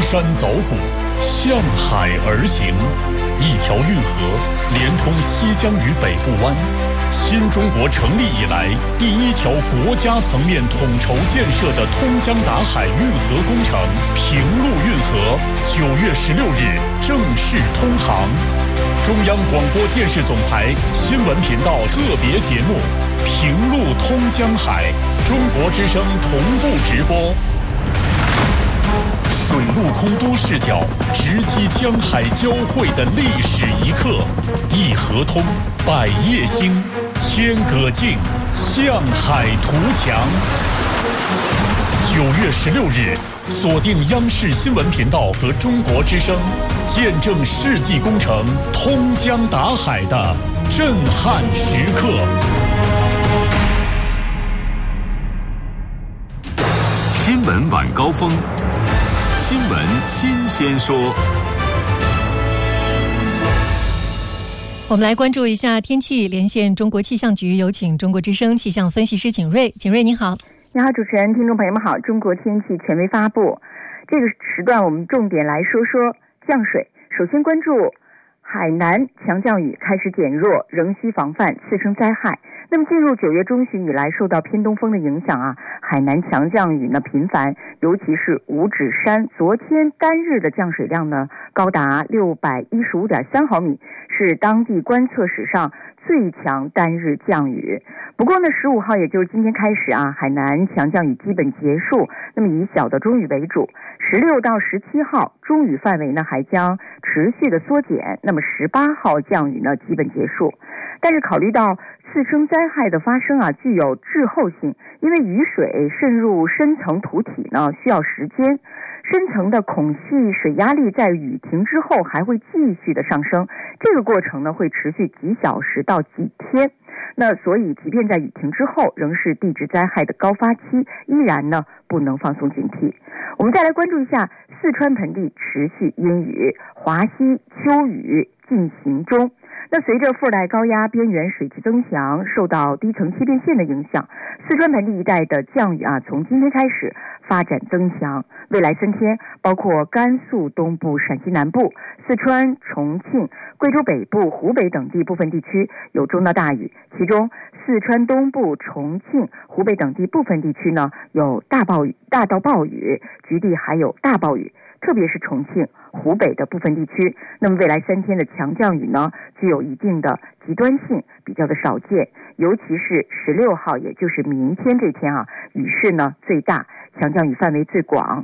山凿谷，向海而行。一条运河连通西江与北部湾，新中国成立以来第一条国家层面统筹建设的通江达海运河工程平陆运河9月16日正式通航。中央广播电视总台新闻频道特别节目《平陆通江海》，中国之声同步直播。水陆空都视角直击江海交汇的历史一刻，一河通，百业兴，千舸竞，向海图强。9月16日，锁定央视新闻频道和中国之声，见证世纪工程通江达海的震撼时刻。 新闻晚高峰，新闻新鲜说。 我们来关注一下天气，连线中国气象局，有请中国之声气象分析师景睿。景睿您好。 你好，主持人，听众朋友们好。中国天气权威发布，这个时段我们重点来说说降水。首先关注海南强降雨开始减弱，仍需防范次生灾害。那么进入9月中旬以来，受到偏东风的影响啊，海南强降雨呢频繁，尤其是五指山，昨天单日的降水量呢高达615.3毫米，是当地观测史上最强单日降雨。不过呢，15号也就是今天开始啊，海南强降雨基本结束，那么以小到中雨为主。16到17号中雨范围呢还将持续的缩减，那么18号降雨呢基本结束。但是考虑到次生灾害的发生啊，具有滞后性，因为雨水渗入深层土体呢需要时间，深层的孔隙水压力在雨停之后还会继续的上升，这个过程呢会持续几小时到几天。那所以即便在雨停之后，仍是地质灾害的高发期，依然呢不能放松警惕。我们再来关注一下四川盆地持续阴雨，华西秋雨进行中。那随着副带高压边缘水汽增强，受到低层切变线的影响，四川盆地一带的降雨啊，从今天开始发展增强。未来3天，包括甘肃东部、陕西南部、四川、重庆、贵州北部、湖北等地部分地区有中到大雨，其中四川东部、重庆、湖北等地部分地区呢有大到暴雨，局地还有大暴雨。特别是重庆、湖北的部分地区，那么未来3天的强降雨呢，具有一定的极端性，比较的少见。尤其是16号，也就是明天这天啊，雨势呢最大，强降雨范围最广。